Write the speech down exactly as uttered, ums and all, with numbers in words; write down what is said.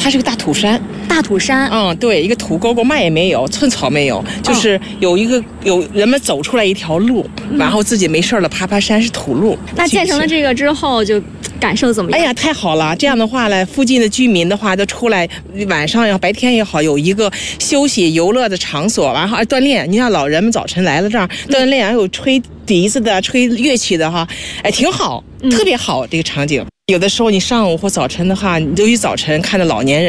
它是个大土山。 大土山， 嗯，对，一个土沟沟，嘛也没有，寸草没有，就是有一个、哦、有人们走出来一条路，嗯、然后自己没事了爬爬山，是土路。 那建成了这个之后，就感受怎么样？ 哎呀，太好了！这样的话呢，附近的居民的话都出来，晚上也好，白天也好，有一个休息游乐的场所，然后还锻炼。你像老人们早晨来了这儿锻炼，还有吹笛子的、吹乐器的哈，哎，挺好，特别好、嗯、这个场景。有的时候你上午或早晨的话，你尤其早晨看到老年人。